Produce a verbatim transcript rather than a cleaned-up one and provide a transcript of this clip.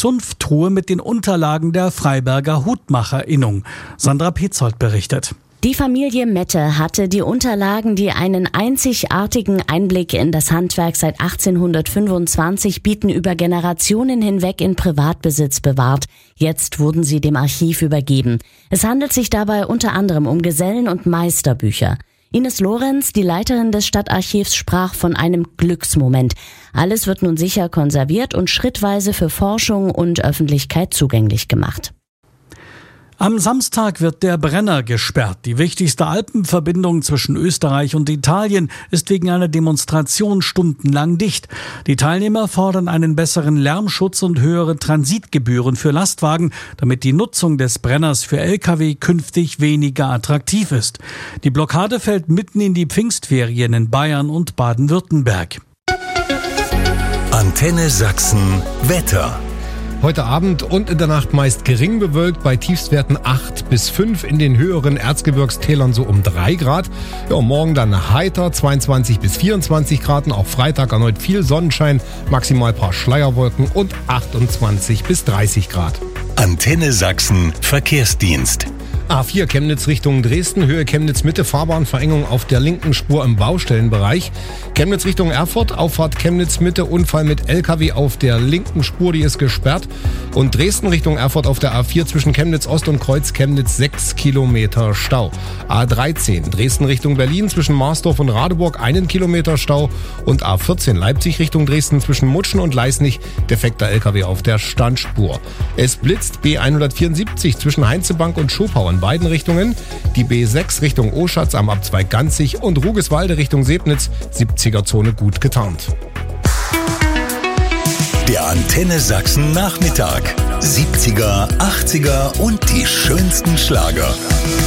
Zunfttruhe mit den Unterlagen der Freiberger Hutmacherinnung. Sandra Petzold berichtet. Die Familie Mette hatte die Unterlagen, die einen einzigartigen Einblick in das Handwerk seit achtzehnhundertfünfundzwanzig bieten, über Generationen hinweg in Privatbesitz bewahrt. Jetzt wurden sie dem Archiv übergeben. Es handelt sich dabei unter anderem um Gesellen- und Meisterbücher. Ines Lorenz, die Leiterin des Stadtarchivs, sprach von einem Glücksmoment. Alles wird nun sicher konserviert und schrittweise für Forschung und Öffentlichkeit zugänglich gemacht. Am Samstag wird der Brenner gesperrt. Die wichtigste Alpenverbindung zwischen Österreich und Italien ist wegen einer Demonstration stundenlang dicht. Die Teilnehmer fordern einen besseren Lärmschutz und höhere Transitgebühren für Lastwagen, damit die Nutzung des Brenners für L K W künftig weniger attraktiv ist. Die Blockade fällt mitten in die Pfingstferien in Bayern und Baden-Württemberg. Antenne Sachsen Wetter. Heute Abend und in der Nacht meist gering bewölkt, bei Tiefstwerten acht bis fünf, in den höheren Erzgebirgstälern so um drei Grad. Ja, morgen dann heiter, zweiundzwanzig bis vierundzwanzig Grad, auch Freitag erneut viel Sonnenschein, maximal ein paar Schleierwolken und achtundzwanzig bis dreißig Grad. Antenne Sachsen Verkehrsdienst. A vier Chemnitz Richtung Dresden, Höhe Chemnitz Mitte, Fahrbahnverengung auf der linken Spur im Baustellenbereich. Chemnitz Richtung Erfurt, Auffahrt Chemnitz Mitte, Unfall mit L K W auf der linken Spur, die ist gesperrt. Und Dresden Richtung Erfurt auf der A vier zwischen Chemnitz Ost und Kreuz Chemnitz sechs Kilometer Stau. A dreizehn Dresden Richtung Berlin zwischen Marsdorf und Radeburg einen Kilometer Stau. Und A vierzehn Leipzig Richtung Dresden zwischen Mutschen und Leisnig, defekter L K W auf der Standspur. Es blitzt B hundertvierundsiebzig zwischen Heinzebank und Schopau in beiden Richtungen, die B sechs Richtung Oschatz am Abzweig Ganzig und Rugeswalde Richtung Sebnitz, siebziger-Zone gut getarnt. Der Antenne Sachsen Nachmittag. siebziger, achtziger und die schönsten Schlager.